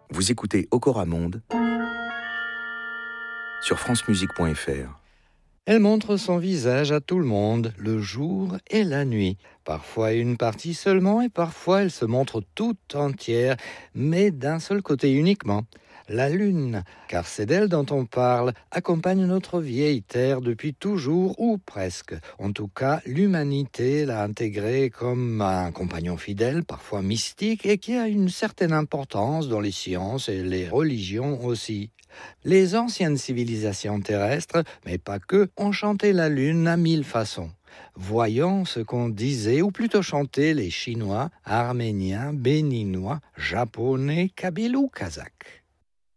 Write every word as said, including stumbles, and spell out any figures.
Vous écoutez Okora Monde sur francemusique point f r. Elle montre son visage à tout le monde, le jour et la nuit. Parfois une partie seulement et parfois elle se montre toute entière, mais d'un seul côté uniquement. La lune, car c'est d'elle dont on parle, accompagne notre vieille terre depuis toujours ou presque. En tout cas, l'humanité l'a intégrée comme un compagnon fidèle, parfois mystique, et qui a une certaine importance dans les sciences et les religions aussi. Les anciennes civilisations terrestres, mais pas que, ont chanté la lune à mille façons. Voyons ce qu'on disait, ou plutôt chantaient les Chinois, Arméniens, Béninois, Japonais, Kabyles ou Kazakhs.